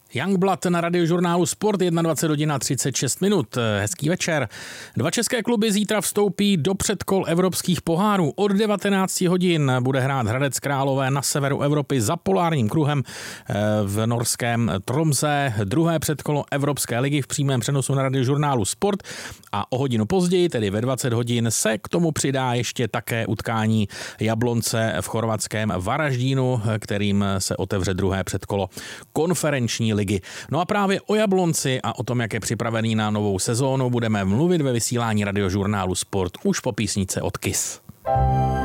Youngblood na radiožurnálu Sport 21:36. Hezký večer. Dva české kluby zítra vstoupí do předkol evropských pohárů. Od 19 hodin bude hrát Hradec Králové na severu Evropy za polárním kruhem v norském Tromsø. Druhé předkolo Evropské ligy v přímém přenosu na radiožurnálu Sport. A o hodinu později, tedy ve 20 hodin, se k tomu přidá ještě také utkání Jablonce v chorvatském Varaždínu, kterým se otevře druhé předkolo konferenční ligy. No a právě o Jablonci a o tom, jak je připravený na novou sezónu, budeme mluvit ve vysílání radiožurnálu Sport už po písničce od Kiss.